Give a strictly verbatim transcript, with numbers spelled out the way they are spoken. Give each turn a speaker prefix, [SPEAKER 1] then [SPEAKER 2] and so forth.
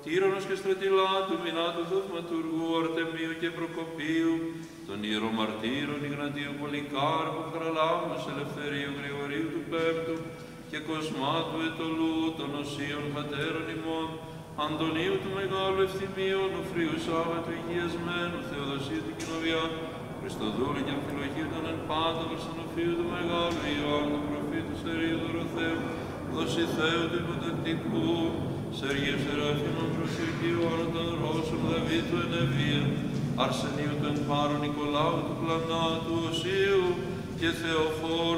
[SPEAKER 1] Κύρονος και Στρατιλάτου, Μινάτου Θαυματουργού, Αρτεμίου και Προκοπίου, των ιερομαρτύρων Ιγνατίου Πολυκάρπου, Χαραλάμου, Ελευθερίου Γρηγορίου του Πέμπτου και Κοσμάτου Ετωλού, των Οσίων Πατέρων ημών, Αντωνίου του Μεγάλου Ευθυμίου, Νουφρίου Σάββατου Υγειασμένου, Θεοδοσίου του Κοινοβιάτου, Χριστοδούλου και Αμφιλοχίου των εν πάντα, Βαρσανοφίου του Μεγάλου, Ιωάννου του Προφήτου Σερίου Δωροθέου, Δοσιθέου του Υποτακτικού, Σεργίου Σεραφείμων Προσυρκίου, Όρων Ρώσων, Δαβίδ του Ενεβία, Αρσενίου του εν Πάρου, Νικολάου του Πλανάτου, Οσίου και Θεοφόρου